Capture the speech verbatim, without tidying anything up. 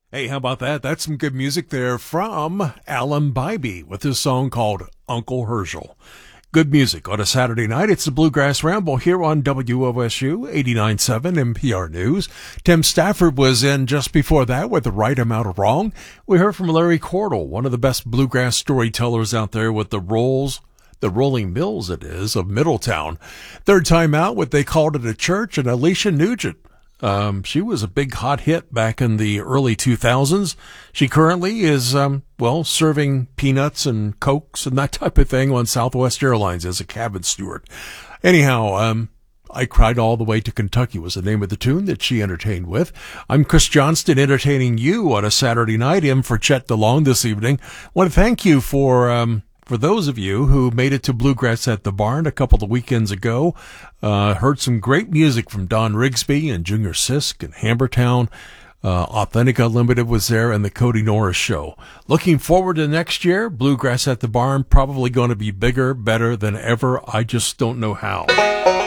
Hey, how about that? That's some good music there from Alan Bybee with his song called Uncle Herschel. Good music on a Saturday night. It's the Bluegrass Ramble here on W O S U eighty-nine point seven N P R News. Tim Stafford was in just before that with The Right Amount of Wrong. We heard from Larry Cordell, one of the best bluegrass storytellers out there with the rolls, the Rolling Mills it is, of Middletown. Third time out with They Called It a Church, and Alicia Nugent. Um, she was a big hot hit back in the early two thousands. She currently is, um, well, serving peanuts and Cokes and that type of thing on Southwest Airlines as a cabin steward. Anyhow, um, I Cried All the Way to Kentucky was the name of the tune that she entertained with. I'm Chris Johnston, entertaining you on a Saturday night. In for Chet DeLong this evening. I want to thank you for, um, For those of you who made it to Bluegrass at the Barn a couple of weekends ago, uh, heard some great music from Don Rigsby and Junior Sisk and Hambertown. Uh, Authentic Unlimited was there, and the Cody Norris Show. Looking forward to next year, Bluegrass at the Barn probably going to be bigger, better than ever. I just don't know how.